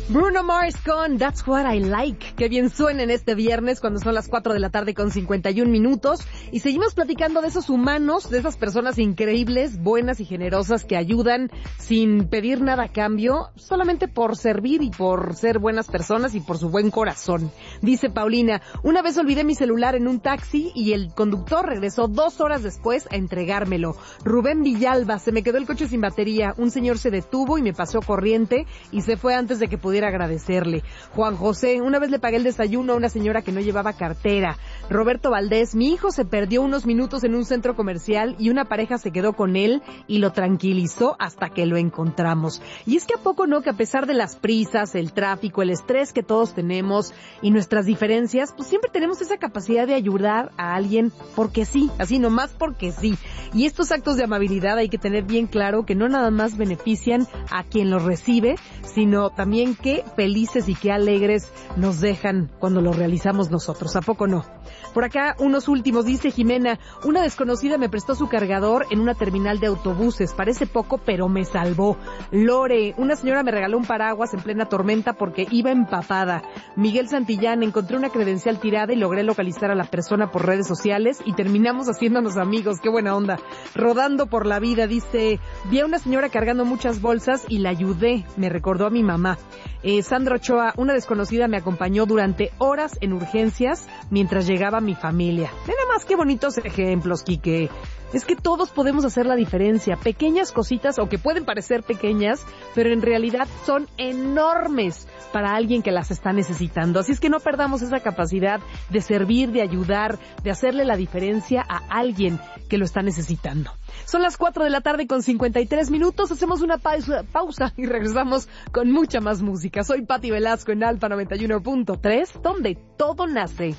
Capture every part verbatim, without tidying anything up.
Bruno Mars con That's What I Like. Qué bien suena en este viernes cuando son las cuatro de la tarde con cincuenta y un minutos. Y seguimos platicando de esos humanos, de esas personas increíbles, buenas y generosas que ayudan sin pedir nada a cambio, solamente por servir y por ser buenas personas y por su buen corazón. Dice Paulina, una vez olvidé mi celular en un taxi y el conductor regresó dos horas después a entregármelo. Rubén Villalba, se me quedó el coche sin batería. Un señor se detuvo y me pasó corriente y se fue antes de que pudiera agradecerle. Juan José, una vez le pagué el desayuno a una señora que no llevaba cartera. Roberto Valdés, mi hijo se perdió unos minutos en un centro comercial y una pareja se quedó con él y lo tranquilizó hasta que lo encontramos. Y es que a poco no, que a pesar de las prisas, el tráfico, el estrés que todos tenemos y nuestras diferencias, pues siempre tenemos esa capacidad de ayudar a alguien porque sí, así nomás porque sí. Y estos actos de amabilidad hay que tener bien claro que no nada más benefician a quien los recibe, sino también qué felices y qué alegres nos dejan cuando lo realizamos nosotros. ¿A poco no? Por acá, unos últimos, dice Jimena, una desconocida me prestó su cargador en una terminal de autobuses. Parece poco, pero me salvó. Lore, una señora me regaló un paraguas en plena tormenta porque iba empapada. Miguel Santillán, encontré una credencial tirada y logré localizar a la persona por redes sociales y terminamos haciéndonos amigos. Qué buena onda. Rodando por la vida, dice, vi a una señora cargando muchas bolsas y la ayudé. Me recordó a mi mamá. Eh, Sandra Ochoa, una desconocida me acompañó durante horas en urgencias mientras llegaba mi familia. Ve nada más qué bonitos ejemplos, Quique. Es que todos podemos hacer la diferencia. Pequeñas cositas, o que pueden parecer pequeñas, pero en realidad son enormes para alguien que las está necesitando. Así es que no perdamos esa capacidad de servir, de ayudar, de hacerle la diferencia a alguien que lo está necesitando. Son las cuatro de la tarde con cincuenta y tres minutos. Hacemos una pausa, pausa y regresamos con mucha más música. Soy Pati Velasco en Alfa noventa y uno punto tres, donde todo nace.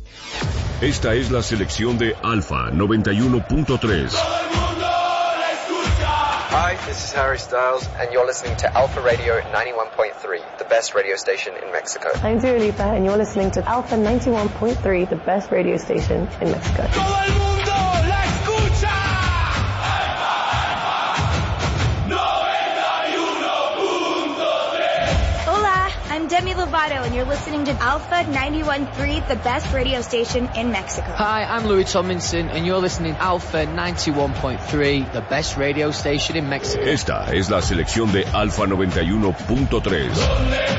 Esta es la selección de Alfa noventa y uno punto tres. Hi, this is Harry Styles, and you're listening to Alpha Radio ninety-one point three, the best radio station in Mexico. I'm Dua Lipa, and you're listening to Alpha ninety-one point three, the best radio station in Mexico. ¡Todo el mundo la escucha! noventa y uno punto tres. Hola, I'm Demi Lovato, and you're listening to Alpha ninety-one point three, the best radio station in Mexico. Hi, I'm Louis Tomlinson, and you're listening to Alpha ninety-one point three, the best radio station in Mexico. Esta es la selección de Alfa noventa y uno punto tres.